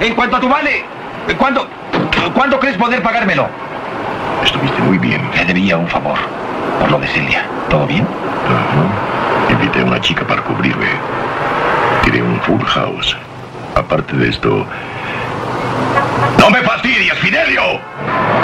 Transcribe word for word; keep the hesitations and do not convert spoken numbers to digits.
En cuanto a tu vale, ¿cuándo, ¿cuándo crees poder pagármelo? Estuviste muy bien. Le debía un favor por lo de Celia. ¿Todo bien? Ajá. Invité a una chica para cubrirme. Tiré un full house. Aparte de esto... ¡No me fastidies, Fidelio!